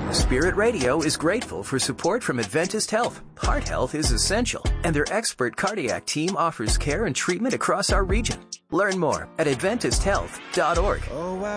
Spirit Radio is grateful for support from Adventist Health. Heart health is essential, and their expert cardiac team offers care and treatment across our region. Learn more at AdventistHealth.org.